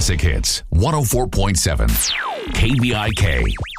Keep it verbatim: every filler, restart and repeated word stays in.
Classic Hits, one oh four point seven K B I K.